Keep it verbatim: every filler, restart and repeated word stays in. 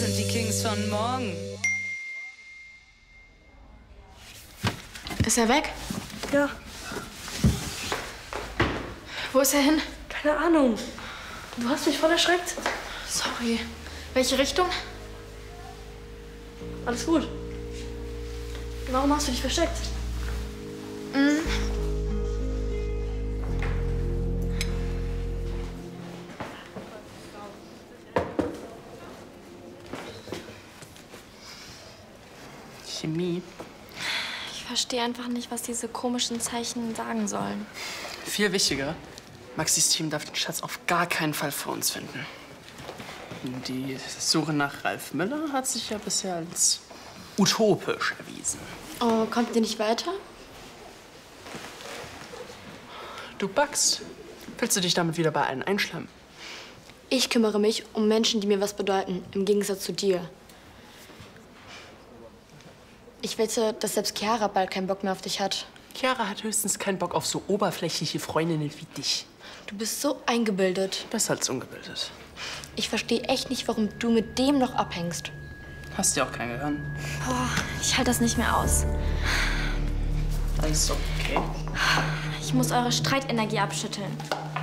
sind die Kings von morgen. Ist er weg? Ja. Wo ist er hin? Keine Ahnung. Du hast mich voll erschreckt. Sorry. Welche Richtung? Alles gut. Warum hast du dich versteckt? Mhm. Chemie. Ich verstehe einfach nicht, was diese komischen Zeichen sagen sollen. Viel wichtiger, Maxis Team darf den Schatz auf gar keinen Fall vor uns finden. Die Suche nach Ralf Müller hat sich ja bisher als utopisch erwiesen. Oh, kommt ihr nicht weiter? Du backst. Willst du dich damit wieder bei allen einschlemmen? Ich kümmere mich um Menschen, die mir was bedeuten, im Gegensatz zu dir. Ich wette, dass selbst Chiara bald keinen Bock mehr auf dich hat. Chiara hat höchstens keinen Bock auf so oberflächliche Freundinnen wie dich. Du bist so eingebildet. Besser als ungebildet. Ich verstehe echt nicht, warum du mit dem noch abhängst. Hast ja auch kein Gehirn. Boah, ich halte das nicht mehr aus. Alles okay. Ich muss eure Streitenergie abschütteln.